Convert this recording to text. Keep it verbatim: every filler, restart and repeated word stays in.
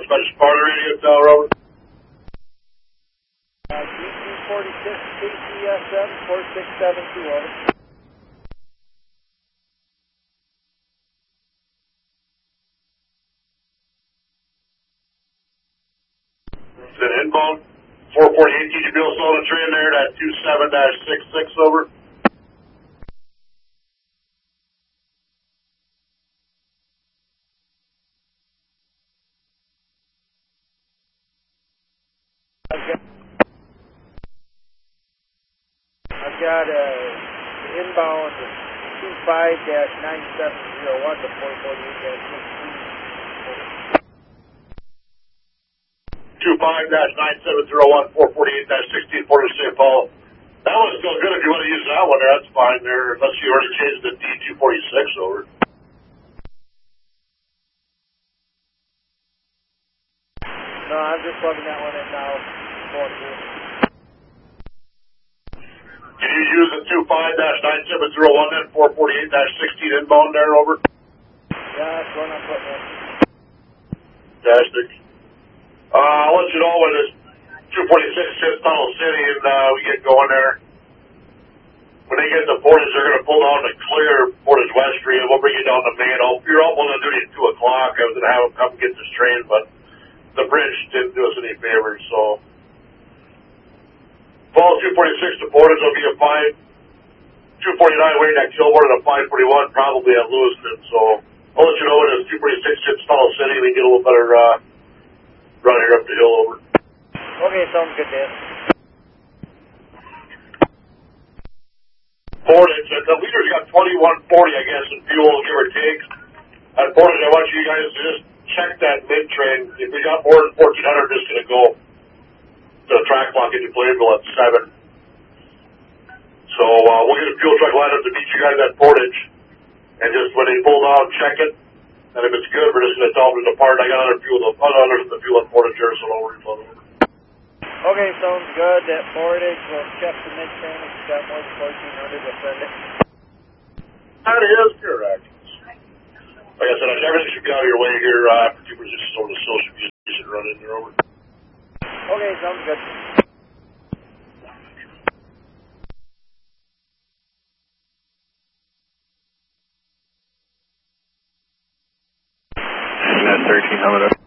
Special Party Radio, tell Robert. Uh, G two forty-six K C S M four six seven two, over. Is it inbound? four forty-eight, T G Bill sold a train there, that two seven six six, over. I've got a inbound two five nine seven zero one to four forty-eight sixteen. two five nine seven zero one, four forty-eight sixteen, Port of Saint Paul. That one's still good if you want to use that one there, that's fine there, unless you already changed the D two forty-six, over. No, I'm just plugging that one in now. Going through. Can you use the two five nine seven zero one then, four forty-eight sixteen inbound there, over? Yeah, that's one I'm putting in. Fantastic. Uh, I'll let you know when this two forty-six hits Tunnel City and uh, we get going there. When they get to Portage, they're going to pull down to clear Portage West Street and we'll bring you down to Main. You're almost on duty at two o'clock. I was going to have them come get this train, but the bridge didn't do us any favors, so. Fall two forty-six to Portage will be a five. two forty-nine waiting at Kilbourne and a five forty-one probably at Lewiston, so I'll let you know when this two forty-six hits Tunnel City and we get a little better uh, run here up the hill, over. Okay, sounds good, Dan. Portage, uh, the leader's got twenty-one forty, I guess, in fuel, give or take. At Portage, I want you guys to just check that mid train. If we got more than fourteen hundred, just going to go to the track block into Plainville at seven. So uh, we'll get a fuel truck lined up to meet you guys at Portage. And just when they pull down, check it. And if it's good, we're just going to tell them to depart. I got other fuel, other the fuel at Portage here, so don't worry about it. Okay, sounds good. At Portage, we'll check the mid-train. If it's got more than fourteen hundred, we'll send it. That is correct. Like I said, everything should be out of your way here uh, after two positions over the social media. You should run in there, over. Okay, sounds good. thirteen, how about